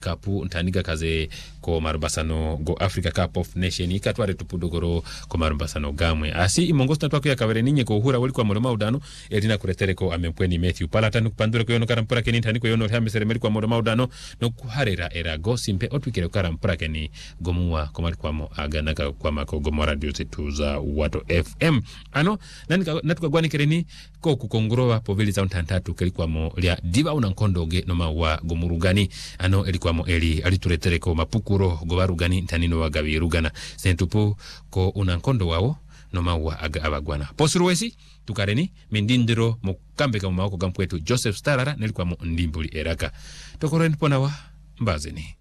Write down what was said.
kapu ntaniga kaze ko marubasano go Africa Cup of Nation ikatware tupudogoro ko marubasano gamwe asi imongosta twako ya kavere ninye ko uhura wali kwa moroma udano elina kuretere ko amempweni Matthew Palata nukupandura ko yono karampura keni ntani ko yono hambesere meri kwa moroma udano no kuharera era go simpe otwikere karampura keni gomuwa komali kwamo aganaga kwa mako gomora radio zetuza wato FM ano nani natukagwani kereni ko kukongurowa poveli za ntantatu keli kwamo lia diva unankondoge no mawa gomurugani ano elikwamo eli alituretere ko mapukuro gobarugani ntanino wagabirugana sentupo ko unankondo wao no mawa abagwana posruwesi tukareni mindindiro mukambeka mu mawoko gampwetu Joseph Starara nelikwamo ndimbuli eraka tokoreni ponawa mbazeni